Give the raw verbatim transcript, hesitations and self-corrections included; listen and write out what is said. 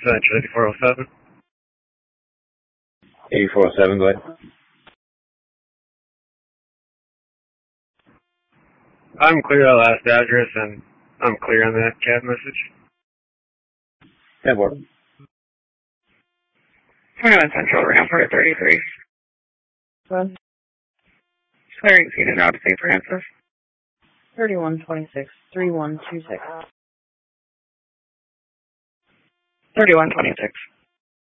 Central eighty-four oh seven. eighty-four oh seven, go ahead. I'm clear on the last address, and I'm clear on that cab message. ten four. twenty-one Central, Rampart thirty-three. Good. Clearing seat and out to Saint Francis. thirty-one twenty-six, three one two six. thirty-one twenty-six.